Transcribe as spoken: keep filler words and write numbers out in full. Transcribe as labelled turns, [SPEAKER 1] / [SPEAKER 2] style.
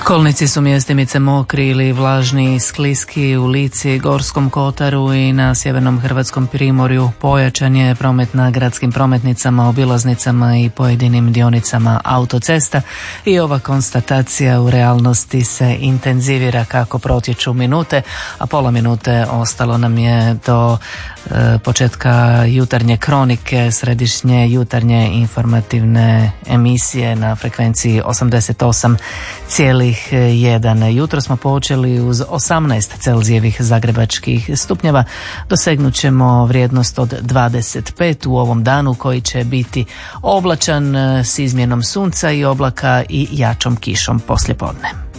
[SPEAKER 1] Kolnici su mjestimice mokri ili vlažni, skliski u Lici, Gorskom kotaru i na sjevernom hrvatskom primorju. Pojačan je promet na gradskim prometnicama, obilaznicama i pojedinim dionicama autocesta i ova konstatacija u realnosti se intenzivira kako protječu minute, a pola minute ostalo nam je do e, početka jutarnje kronike, središnje jutarnje informativne emisije na frekvenciji osamdeset osam cijelih jedan. Jutro smo počeli uz osamnaest Celzijevih zagrebačkih stupnjeva. Dosegnut ćemo vrijednost od dvadeset pet u ovom danu koji će biti oblačan s izmjenom sunca i oblaka i jačom kišom poslijepodne.